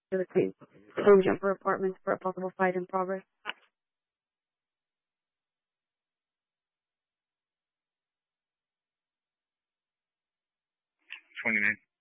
to the Clone Jumper Apartments for a possible fight in progress. 29.